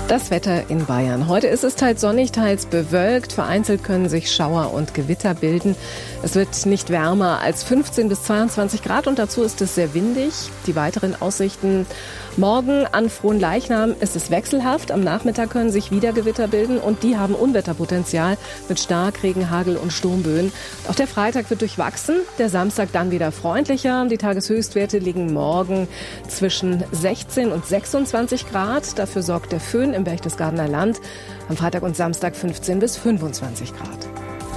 Das Wetter in Bayern. Heute ist es teils sonnig, teils bewölkt. Vereinzelt können sich Schauer und Gewitter bilden. Es wird nicht wärmer als 15 bis 22 Grad und dazu ist es sehr windig. Die weiteren Aussichten: Morgen an Fronleichnam ist es wechselhaft. Am Nachmittag können sich wieder Gewitter bilden und die haben Unwetterpotenzial mit Starkregen, Hagel und Sturmböen. Auch der Freitag wird durchwachsen, der Samstag dann wieder freundlicher. Die Tageshöchstwerte liegen morgen zwischen 16 und 26 Grad. Dafür sorgt der Föhn im Berchtesgadener Land. Am Freitag und Samstag 15 bis 25 Grad.